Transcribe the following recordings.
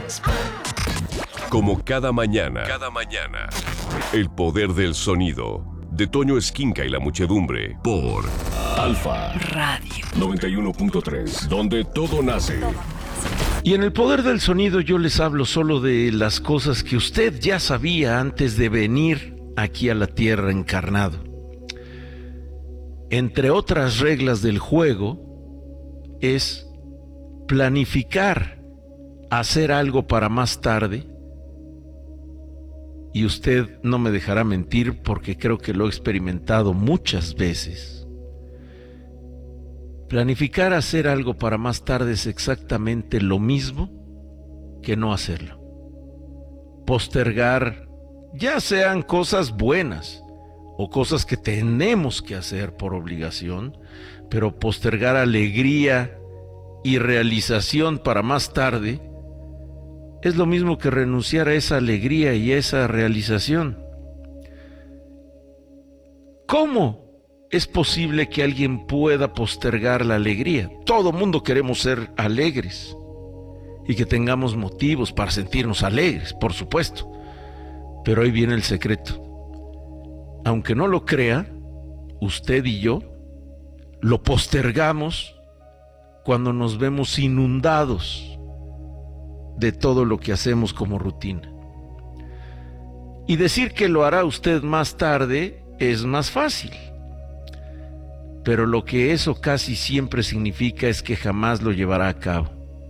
Como cada mañana, el poder del sonido, de Toño Esquinca y la muchedumbre, por Alfa Radio 91.3, donde todo nace. Y en el poder del sonido yo les hablo solo de las cosas que usted ya sabía antes de venir aquí a la tierra encarnado. Entre otras reglas del juego es planificar hacer algo para más tarde. Y usted no me dejará mentir porque creo que lo he experimentado muchas veces. Planificar hacer algo para más tarde es exactamente lo mismo que no hacerlo. Postergar, ya sean cosas buenas o cosas que tenemos que hacer por obligación, pero postergar alegría y realización para más tarde es lo mismo que renunciar a esa alegría y a esa realización. ¿Cómo es posible que alguien pueda postergar la alegría? Todo mundo queremos ser alegres y que tengamos motivos para sentirnos alegres, por supuesto. Pero ahí viene el secreto. Aunque no lo crea, usted y yo lo postergamos cuando nos vemos inundados de todo lo que hacemos como rutina. Y decir que lo hará usted más tarde es más fácil. Pero lo que eso casi siempre significa es que jamás lo llevará a cabo.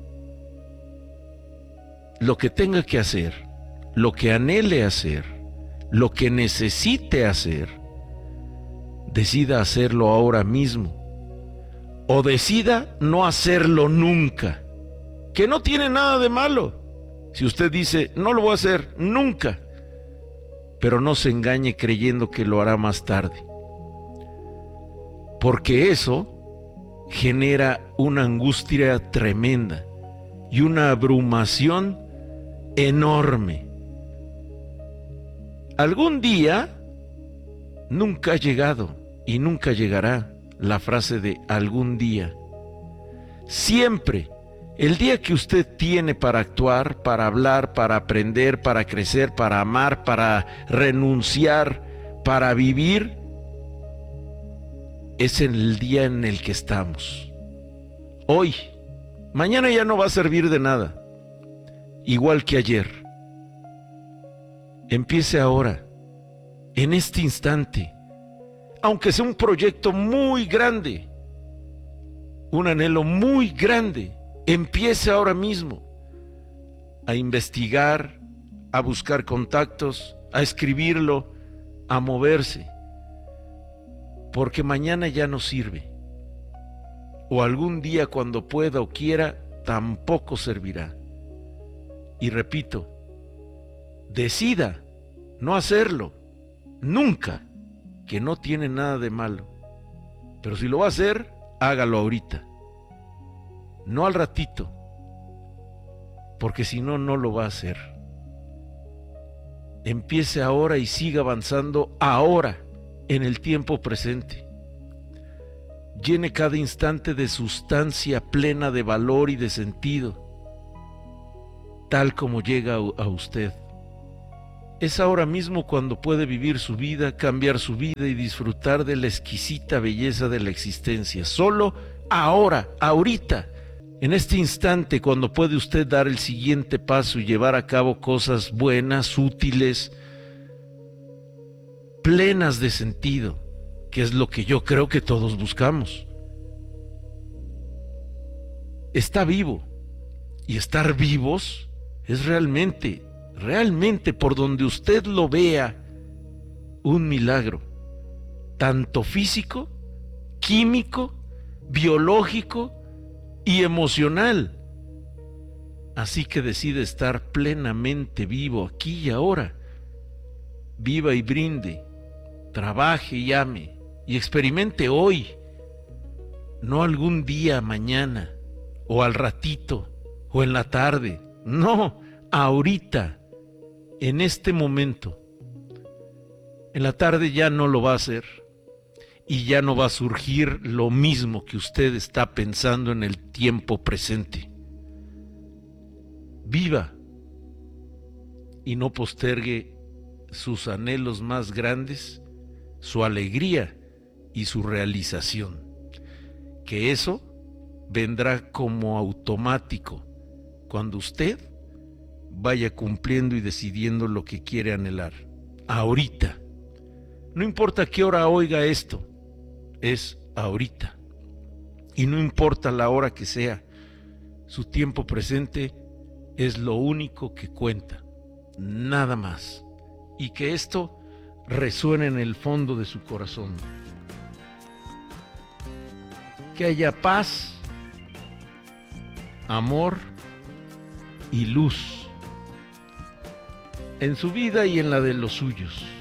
Lo que tenga que hacer, lo que anhele hacer, lo que necesite hacer, decida hacerlo ahora mismo. O decida no hacerlo nunca. Que no tiene nada de malo. Si usted dice, no lo voy a hacer nunca, pero no se engañe creyendo que lo hará más tarde. Porque eso genera una angustia tremenda y una abrumación enorme. Algún día nunca ha llegado y nunca llegará la frase de algún día. Siempre. El día que usted tiene para actuar, para hablar, para aprender, para crecer, para amar, para renunciar, para vivir, es el día en el que estamos. Hoy, mañana ya no va a servir de nada, igual que ayer. Empiece ahora, en este instante, aunque sea un proyecto muy grande, un anhelo muy grande. Empiece ahora mismo a investigar, a buscar contactos, a escribirlo, a moverse, porque mañana ya no sirve, o algún día cuando pueda o quiera tampoco servirá. Y repito, decida no hacerlo, nunca, que no tiene nada de malo, pero si lo va a hacer, hágalo ahorita. No al ratito, porque si no, no lo va a hacer. Empiece ahora y siga avanzando ahora, en el tiempo presente. Llene cada instante de sustancia plena de valor y de sentido, tal como llega a usted. Es ahora mismo cuando puede vivir su vida, cambiar su vida y disfrutar de la exquisita belleza de la existencia. Solo ahora, ahorita. En este instante, cuando puede usted dar el siguiente paso y llevar a cabo cosas buenas, útiles, plenas de sentido, que es lo que yo creo que todos buscamos. Está vivo, y estar vivos es realmente por donde usted lo vea, un milagro, tanto físico, químico, biológico y emocional. Así que decide estar plenamente vivo aquí y ahora. Viva y brinde, trabaje y ame, y experimente hoy, no algún día mañana, o al ratito, o en la tarde. No, ahorita, en este momento. En la tarde ya no lo va a hacer. Y ya no va a surgir lo mismo que usted está pensando en el tiempo presente. Viva y no postergue sus anhelos más grandes, su alegría y su realización. Que eso vendrá como automático cuando usted vaya cumpliendo y decidiendo lo que quiere anhelar. Ahorita. No importa qué hora oiga esto, es ahorita. Y no importa la hora que sea, su tiempo presente es lo único que cuenta, nada más. Y que esto resuene en el fondo de su corazón. Que haya paz, amor y luz en su vida y en la de los suyos.